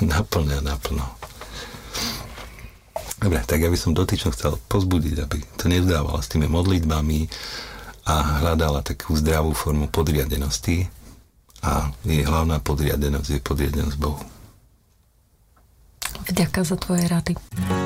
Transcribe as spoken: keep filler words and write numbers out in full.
naplňa naplno. Dobre, tak ja by som dotyčnú chcel pozbudiť, aby to nevzdávala s tými modlitbami a hľadala takú zdravú formu podriadenosti a jej hlavná podriadenosť je podriadenosť Bohu. Vďaka za tvoje rady.